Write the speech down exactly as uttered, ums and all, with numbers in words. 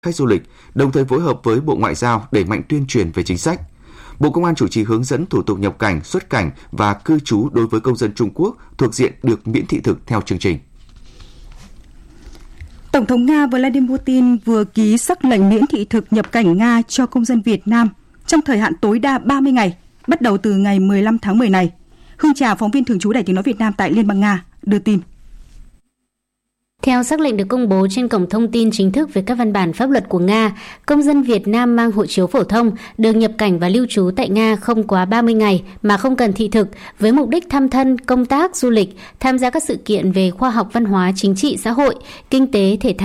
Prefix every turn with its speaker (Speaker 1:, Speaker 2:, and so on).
Speaker 1: khách du lịch, đồng thời phối hợp với Bộ Ngoại giao đẩy mạnh tuyên truyền về chính sách. Bộ Công an chủ trì hướng dẫn thủ tục nhập cảnh, xuất cảnh và cư trú đối với công dân Trung Quốc thuộc diện được miễn thị thực theo chương trình.
Speaker 2: Tổng thống Nga Vladimir Putin vừa ký sắc lệnh miễn thị thực nhập cảnh Nga cho công dân Việt Nam trong thời hạn tối đa ba mươi ngày, bắt đầu từ ngày mười lăm tháng mười này. Hương Trà, phóng viên thường trú Đài Tiếng nói Việt Nam tại Liên bang Nga, đưa tin.
Speaker 3: Theo sắc lệnh được công bố trên cổng thông tin chính thức về các văn bản pháp luật của Nga, công dân Việt Nam mang hộ chiếu phổ thông được nhập cảnh và lưu trú tại Nga không quá ba mươi ngày mà không cần thị thực với mục đích thăm thân, công tác, du lịch, tham gia các sự kiện về khoa học, văn hóa, chính trị, xã hội, kinh tế, thể thao.